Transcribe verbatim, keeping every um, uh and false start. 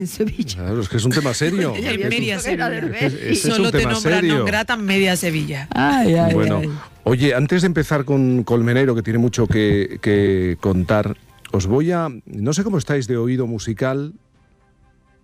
En Sevilla. Claro, es que es un tema serio. En media Sevilla. Es, es, es Solo un te tema nombran, serio. non gratan media Sevilla. Ay, ay, Bueno, ay. oye, antes de empezar con Colmenero, que tiene mucho que, que contar, os voy a... No sé cómo estáis de oído musical,